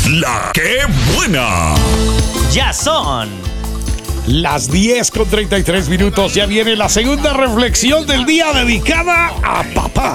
La que buena. Ya son las 10:33. Ya viene la segunda reflexión del día dedicada a papá.